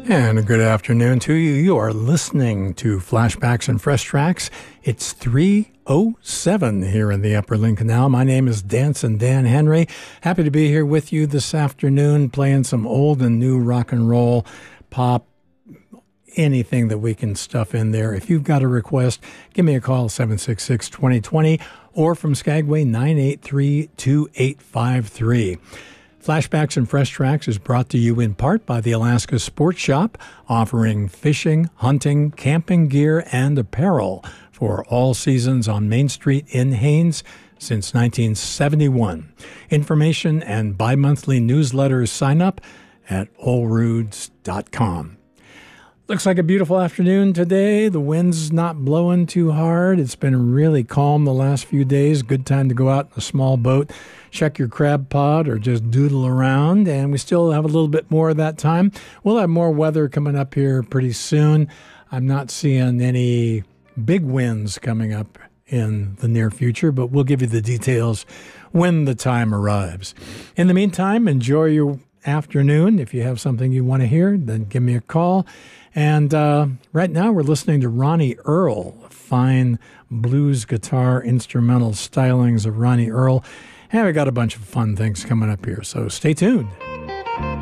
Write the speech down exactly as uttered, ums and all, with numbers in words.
And a good afternoon to you. You are listening to Flashbacks and Fresh Tracks. It's three oh seven here in the Upper Lynn Canal. My name is Dancin' Dan Henry. Happy to be here with you this afternoon, playing some old and new rock and roll, pop, anything that we can stuff in there. If you've got a request, give me a call, seven six six, two oh two oh, or from Skagway, nine eight three, two eight five three. Flashbacks and Fresh Tracks is brought to you in part by the Alaska Sports Shop, offering fishing, hunting, camping gear, and apparel for all seasons on Main Street in Haines since nineteen seventy-one. Information and bi-monthly newsletters sign up at olroods dot com. Looks like a beautiful afternoon today. The wind's not blowing too hard. It's been really calm the last few days. Good time to go out in a small boat, check your crab pod, or just doodle around. And we still have a little bit more of that time. We'll have more weather coming up here pretty soon. I'm not seeing any big winds coming up in the near future, but we'll give you the details when the time arrives. In the meantime, enjoy your afternoon. If you have something you want to hear, then give me a call. And uh, right now we're listening to Ronnie Earl, fine blues guitar instrumental stylings of Ronnie Earl. And we got a bunch of fun things coming up here, so stay tuned.